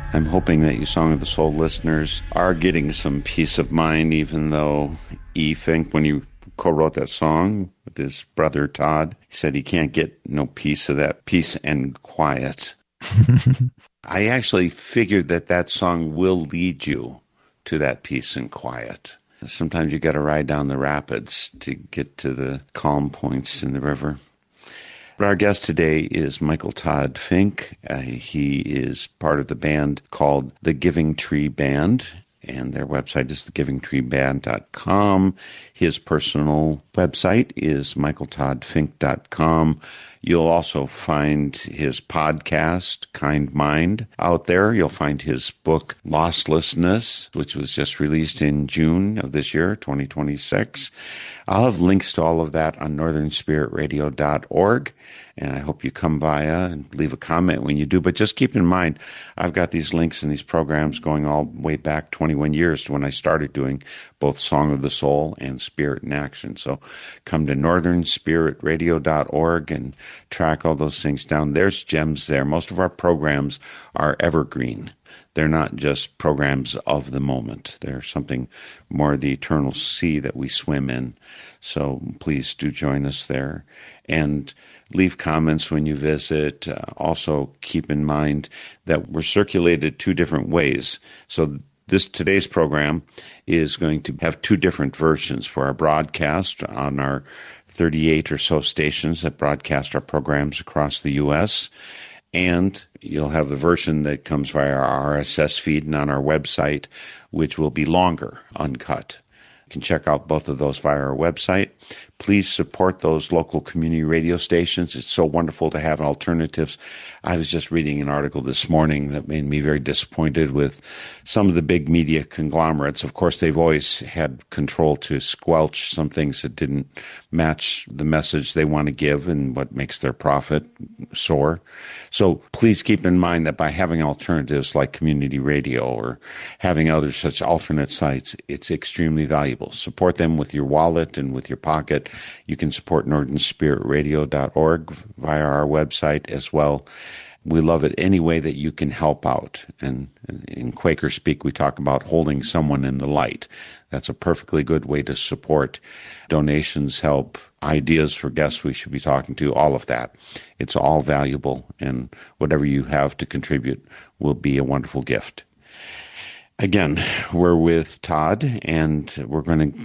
I'm hoping that you Song of the Soul listeners are getting some peace of mind, even though E. Fink, when you co-wrote that song with his brother Todd, he said he can't get no peace of that peace and quiet. I actually figured that that song will lead you to that peace and quiet. Sometimes you got to ride down the rapids to get to the calm points in the river. But our guest today is Michael Todd Fink. He is part of the band called the Giving Tree Band, and their website is thegivingtreeband.com. His personal website is michaeltoddfink.com. You'll also find his podcast, Kind Mind, out there. You'll find his book, Lostlessness, which was just released in June of this year, 2026. I'll have links to all of that on northernspiritradio.org, and I hope you come by and leave a comment when you do. But just keep in mind, I've got these links and these programs going all the way back 21 years to when I started doing both Song of the Soul and Spirit in Action. So come to northernspiritradio.org and track all those things down. There's gems there. Most of our programs are evergreen. They're not just programs of the moment. They're something more the eternal sea that we swim in. So please do join us there. And leave comments when you visit. Also keep in mind that we're circulated two different ways. So today's program is going to have two different versions for our broadcast on our 38 or so stations that broadcast our programs across the U.S., and you'll have the version that comes via our RSS feed and on our website, which will be longer, uncut. You can check out both of those via our website. Please support those local community radio stations. It's so wonderful to have alternatives. I was just reading an article this morning that made me very disappointed with some of the big media conglomerates. Of course, they've always had control to squelch some things that didn't match the message they want to give and what makes their profit soar. So please keep in mind that by having alternatives like community radio or having other such alternate sites, it's extremely valuable. Support them with your wallet and with your pocket. You can support northernspiritradio.org via our website as well. We love it any way that you can help out. And in Quaker speak, we talk about holding someone in the light. That's a perfectly good way to support. Donations help, ideas for guests we should be talking to, all of that. It's all valuable, and whatever you have to contribute will be a wonderful gift. Again, we're with Todd, and we're going to